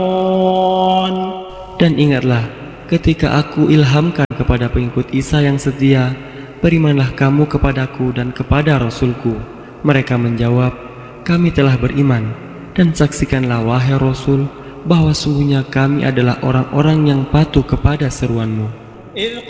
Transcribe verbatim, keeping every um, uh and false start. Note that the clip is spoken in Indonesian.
Dan ingatlah, ketika aku ilhamkan kepada pengikut Isa yang setia, berimanlah kamu kepadaku dan kepada Rasulku. Mereka menjawab, kami telah beriman. Dan saksikanlah wahai Rasul, bahwa sungguhnya kami adalah orang-orang yang patuh kepada seruanmu. إذ